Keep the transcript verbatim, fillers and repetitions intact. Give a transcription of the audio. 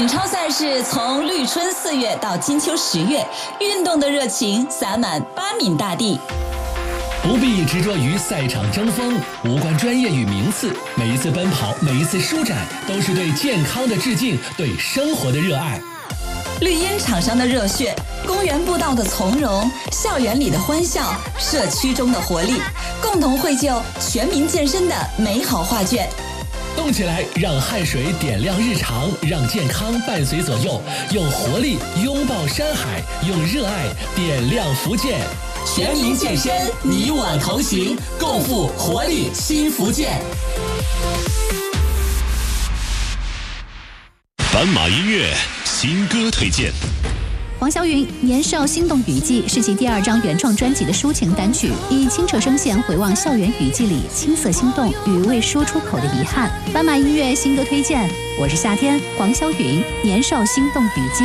锦超赛事从绿春四月到金秋十月，运动的热情洒满八闽大地。 不必执着于赛场争锋，无关专业与名次，每一次奔跑，每一次舒展，都是对健康的致敬，对生活的热爱。 绿茵场上的热血，公园步道的从容，校园里的欢笑，社区中的活力，共同绘就全民健身的美好画卷。 动起来，让汗水点亮日常，让健康伴随左右，用活力拥抱山海，用热爱点亮福建。全民健身，你我同行，共赴活力新福建。 斑马音乐新歌推荐。 黄晓云《年少心动雨季》是其第二张原创专辑的抒情单曲，以清澈声线回望校园雨季里青涩心动与未说出口的遗憾。斑马音乐新歌推荐，我是夏天，黄晓云《年少心动雨季》。